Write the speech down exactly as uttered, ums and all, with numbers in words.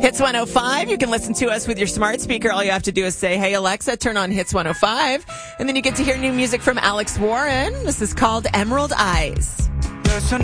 Hits one oh five. You can listen to us with your smart speaker. All you have to do is say, hey, Alexa, turn on Hits one oh five. And then you get to hear new music from Alex Warren. This is called Emerald Eyes. There's a